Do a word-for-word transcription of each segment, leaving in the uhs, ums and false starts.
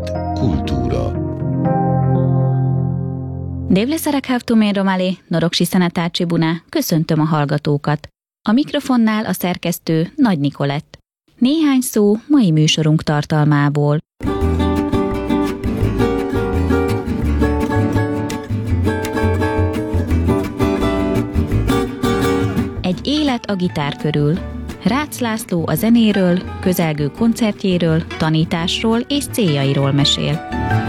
Élet, kultúra. Devle Szarakhavtumén Romali, Noroksi Szenetácsi Buná, köszöntöm a hallgatókat. A mikrofonnál a szerkesztő Nagy Nikolett. Néhány szó mai műsorunk tartalmából. Egy élet a gitár körül. Rácz László a zenéről, közelgő koncertjéről, tanításról és céljairól mesél.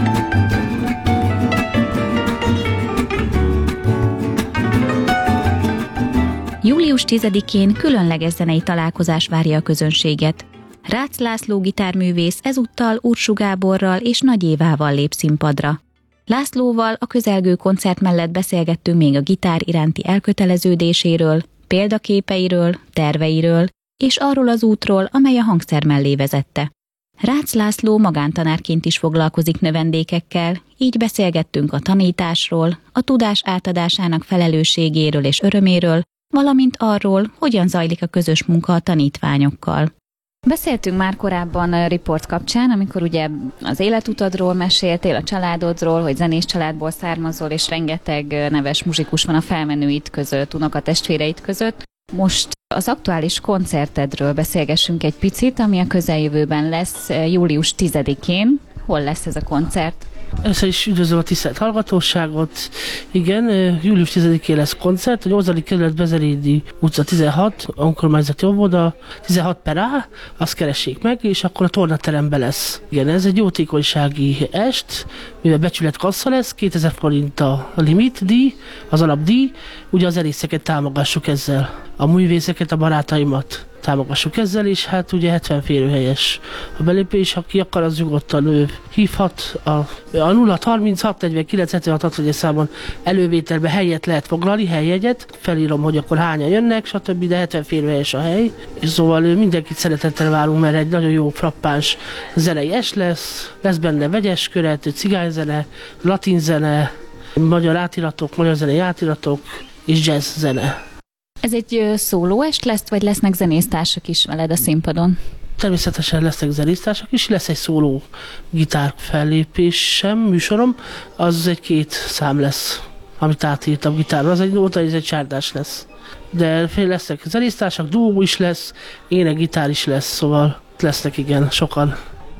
július tizedikén különleges zenei találkozás várja a közönséget. Rácz László gitárművész ezúttal Ursú Gáborral és Nagy Évával lép színpadra. Lászlóval a közelgő koncert mellett beszélgettünk még a gitár iránti elköteleződéséről, példaképeiről, terveiről, és arról az útról, amely a hangszer mellé vezette. Rácz László magántanárként is foglalkozik növendékekkel, így beszélgettünk a tanításról, a tudás átadásának felelősségéről és öröméről, valamint arról, hogyan zajlik a közös munka a tanítványokkal. Beszéltünk már korábban a riport kapcsán, amikor ugye az életutadról meséltél, a családodról, hogy zenés családból származol, és rengeteg neves muzsikus van a felmenőid között, unokatestvéreid között. Most az aktuális koncertedről beszélgessünk egy picit, ami a közeljövőben lesz július tizedikén. Hol lesz ez a koncert? Először is üdvözlöm a tisztelt hallgatóságot. Igen, július tizedikén lesz koncert, a nyolcadik kerület Bezerédi utca tizenhat, önkormányzati óvoda, tizenhat per A, azt keressék meg, és akkor a tornateremben lesz. Igen, ez egy jótékonysági est, mivel becsület kassa lesz, kétezer forint a limit díj, az alapdíj, ugye az zenészeket támogassuk ezzel, a művészeket, a barátaimat támogassuk ezzel, és hát ugye hetven férőhelyes a belépés, aki akar, az nyugodtan ő hívhat a, a nulla harminchat negyvenkilenc hetvenhat hatvanegyes számon elővételbe helyet lehet foglalni, helyjegyet, felírom, hogy akkor hányan jönnek, stb., de hetven férőhelyes a hely, és szóval mindenkit szeretettel várunk, mert egy nagyon jó frappáns zenei es lesz, lesz benne vegyes köret, cigányzene, latinzene, magyar átiratok, magyar zenei átiratok és jazz zene. Ez egy szólóest lesz, vagy lesznek zenésztársak is veled a színpadon? Természetesen lesznek zenésztársak is, lesz egy szóló gitár fellépésem, műsorom, az egy két szám lesz, amit átírtam gitárra, az egy nóta, ez egy csárdás lesz. De lesznek zenésztársak, duó is lesz, ének, gitár is lesz, szóval lesznek igen, sokan.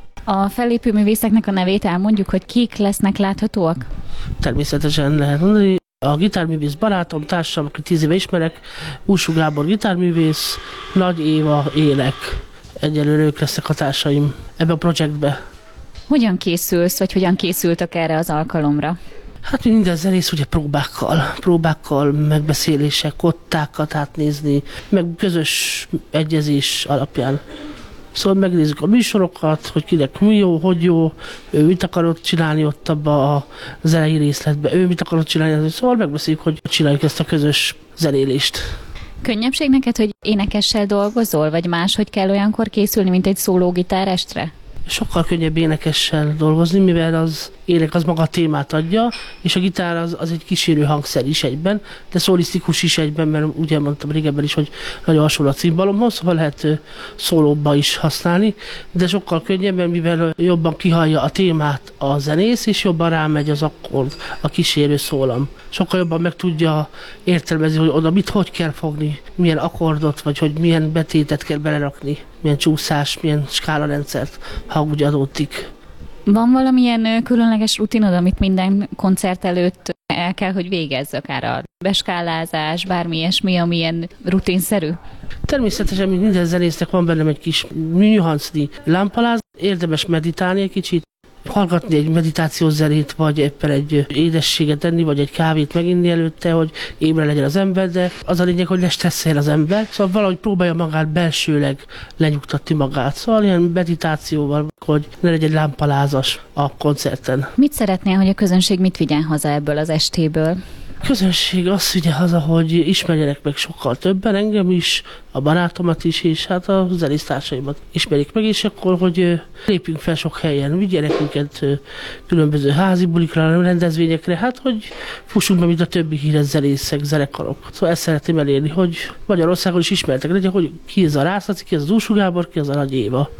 A fellépő művészeknek a nevét elmondjuk, hogy kik lesznek láthatóak? Természetesen lehet mondani. A gitárművész barátom, társam, akit tíz éve ismerek, Ursú Gábor gitárművész, Nagy Éva ének. Egyelőre ők lesznek a társaim ebbe a projektbe. Hogyan készülsz, vagy hogyan készültek erre az alkalomra? Hát minden zenész ugye próbákkal, próbákkal, megbeszélések, kottákat átnézni, meg közös egyezés alapján. Szóval megnézzük a műsorokat, hogy kinek mi jó, hogy jó, ő mit akarott csinálni ott abba a zenei részletbe, ő mit akarott csinálni, szóval megbeszéljük, hogy csináljuk ezt a közös zenélést. Könnyebbség neked, hogy énekessel dolgozol, vagy máshogy kell olyankor készülni, mint egy szólógitárestre? Sokkal könnyebb énekessel dolgozni, mivel az ének az maga a témát adja, és a gitár az, az egy kísérő hangszer is egyben, de szólisztikus is egyben, mert ugye mondtam régebben is, hogy nagyon hasonló a cimbalomhoz, szóval lehet szólóba is használni, de sokkal könnyebben, mivel jobban kihallja a témát a zenész, és jobban rámegy az akkord, a kísérő szólam. Sokkal jobban meg tudja értelmezni, hogy oda mit hogy kell fogni, milyen akkordot, vagy hogy milyen betétet kell belerakni, milyen csúszás, milyen skálarendszert, ha úgy adódik. Van valamilyen különleges rutinod, amit minden koncert előtt el kell, hogy végezz, akár a beskálázás, bármi ilyesmi, amilyen rutinszerű? Természetesen, mint minden zenésznek van bennem egy kis műhancni lámpaláz, érdemes meditálni egy kicsit, hallgatni egy meditációs zenét, vagy éppen egy édességet enni, vagy egy kávét meginni előtte, hogy ébre legyen az ember, de az a lényeg, hogy ne stresszeljen az ember, szóval valahogy próbálja magát belsőleg lenyugtatni magát. Szóval ilyen meditációval, hogy ne legyen lámpalázas a koncerten. Mit szeretnél, hogy a közönség mit vigyen haza ebből az estéből? A közönség azt vigye haza, hogy ismerjenek meg sokkal többen, engem is, a barátomat is, és hát a zenésztársaimat ismerik meg, és akkor, hogy lépjünk fel sok helyen, vigyenek minket különböző házi bulikra, rendezvényekre, hát hogy fussunk be, mint a többi híres zenészek, zenekarok. Szóval ezt szeretném elérni, hogy Magyarországon is ismertek legyen, hogy ki ez a Rácz Laci, ki ez az Ursú Gábor, ki az a Nagy Éva.